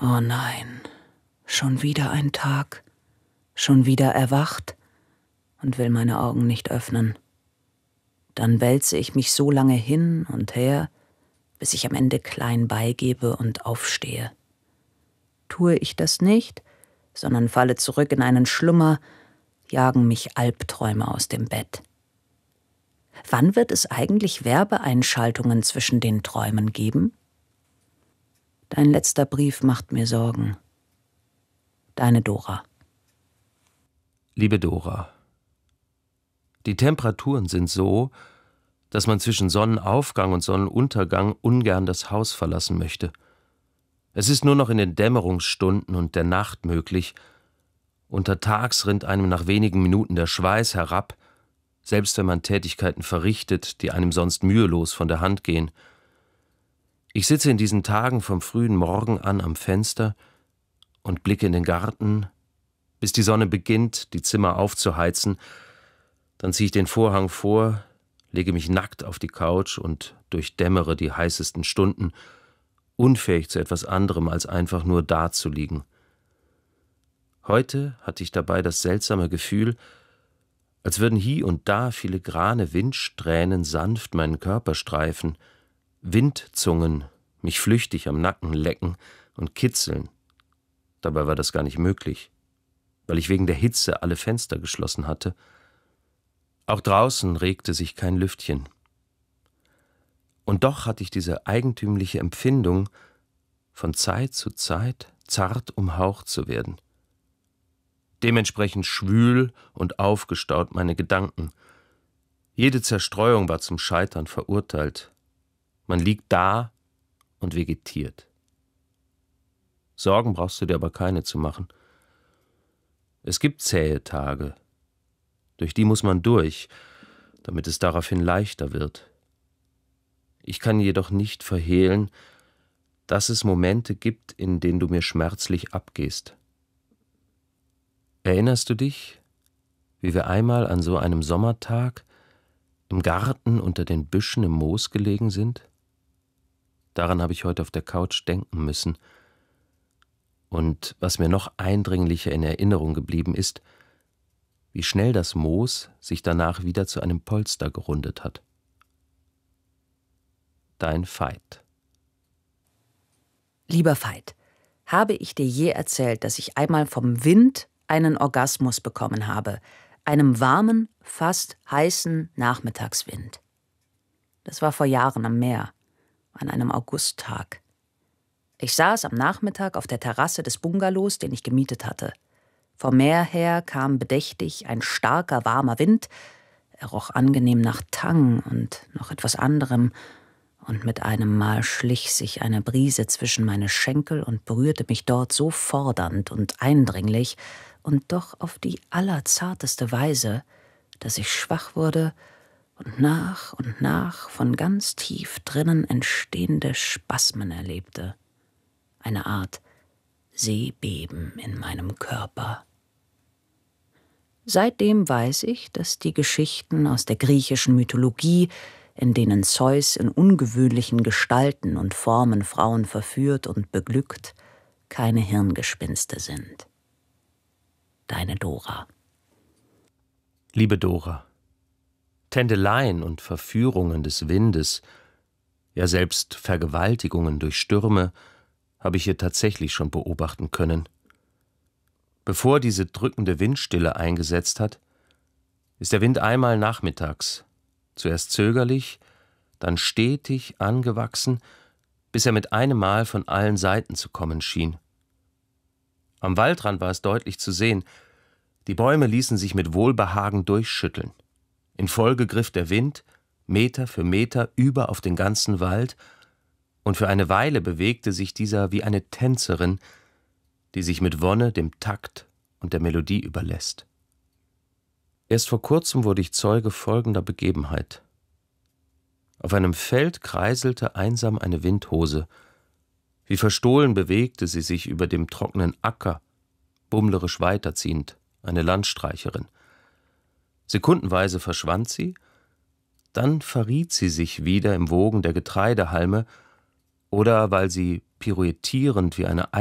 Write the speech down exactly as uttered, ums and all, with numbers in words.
Oh nein, schon wieder ein Tag, schon wieder erwacht und will meine Augen nicht öffnen. Dann wälze ich mich so lange hin und her, bis ich am Ende klein beigebe und aufstehe. Tue ich das nicht, sondern falle zurück in einen Schlummer, jagen mich Albträume aus dem Bett. Wann wird es eigentlich Werbeeinschaltungen zwischen den Träumen geben? Dein letzter Brief macht mir Sorgen. Deine Dora. Liebe Dora, die Temperaturen sind so, dass man zwischen Sonnenaufgang und Sonnenuntergang ungern das Haus verlassen möchte. Es ist nur noch in den Dämmerungsstunden und der Nacht möglich. Untertags rinnt einem nach wenigen Minuten der Schweiß herab, selbst wenn man Tätigkeiten verrichtet, die einem sonst mühelos von der Hand gehen. Ich sitze in diesen Tagen vom frühen Morgen an am Fenster und blicke in den Garten, bis die Sonne beginnt, die Zimmer aufzuheizen. Dann ziehe ich den Vorhang vor, lege mich nackt auf die Couch und durchdämmere die heißesten Stunden, unfähig zu etwas anderem, als einfach nur dazuliegen. Heute hatte ich dabei das seltsame Gefühl, als würden hie und da filigrane Windsträhnen sanft meinen Körper streifen, Windzungen mich flüchtig am Nacken lecken und kitzeln. Dabei war das gar nicht möglich, weil ich wegen der Hitze alle Fenster geschlossen hatte. Auch draußen regte sich kein Lüftchen. Und doch hatte ich diese eigentümliche Empfindung, von Zeit zu Zeit zart umhaucht zu werden. Dementsprechend schwül und aufgestaut meine Gedanken. Jede Zerstreuung war zum Scheitern verurteilt. Man liegt da und vegetiert. Sorgen brauchst du dir aber keine zu machen. Es gibt zähe Tage. Durch die muss man durch, damit es daraufhin leichter wird. Ich kann jedoch nicht verhehlen, dass es Momente gibt, in denen du mir schmerzlich abgehst. Erinnerst du dich, wie wir einmal an so einem Sommertag im Garten unter den Büschen im Moos gelegen sind? Daran habe ich heute auf der Couch denken müssen. Und was mir noch eindringlicher in Erinnerung geblieben ist, wie schnell das Moos sich danach wieder zu einem Polster gerundet hat. Dein Veit. Lieber Veit, habe ich dir je erzählt, dass ich einmal vom Wind einen Orgasmus bekommen habe, einem warmen, fast heißen Nachmittagswind. Das war vor Jahren am Meer, an einem Augusttag. Ich saß am Nachmittag auf der Terrasse des Bungalows, den ich gemietet hatte. Vom Meer her kam bedächtig ein starker, warmer Wind. Er roch angenehm nach Tang und noch etwas anderem, und mit einem Mal schlich sich eine Brise zwischen meine Schenkel und berührte mich dort so fordernd und eindringlich und doch auf die allerzarteste Weise, dass ich schwach wurde und nach und nach von ganz tief drinnen entstehende Spasmen erlebte. Eine Art Seebeben in meinem Körper. Seitdem weiß ich, dass die Geschichten aus der griechischen Mythologie, in denen Zeus in ungewöhnlichen Gestalten und Formen Frauen verführt und beglückt, keine Hirngespinste sind. Deine Dora. Liebe Dora, Tändeleien und Verführungen des Windes, ja selbst Vergewaltigungen durch Stürme, habe ich hier tatsächlich schon beobachten können. Bevor diese drückende Windstille eingesetzt hat, ist der Wind einmal nachmittags, zuerst zögerlich, dann stetig angewachsen, bis er mit einem Mal von allen Seiten zu kommen schien. Am Waldrand war es deutlich zu sehen, die Bäume ließen sich mit Wohlbehagen durchschütteln. In Folge griff der Wind, Meter für Meter, über auf den ganzen Wald, und für eine Weile bewegte sich dieser wie eine Tänzerin, die sich mit Wonne dem Takt und der Melodie überlässt. Erst vor kurzem wurde ich Zeuge folgender Begebenheit. Auf einem Feld kreiselte einsam eine Windhose. Wie verstohlen bewegte sie sich über dem trockenen Acker, bummlerisch weiterziehend, eine Landstreicherin. Sekundenweise verschwand sie, dann verriet sie sich wieder im Wogen der Getreidehalme, oder weil sie pirouettierend wie eine